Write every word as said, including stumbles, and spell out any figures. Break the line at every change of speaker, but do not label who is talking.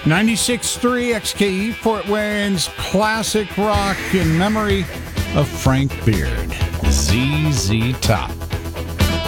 ninety-six point three X K E Fort Ware's classic rock in memory of Frank Beard, Z Z Top.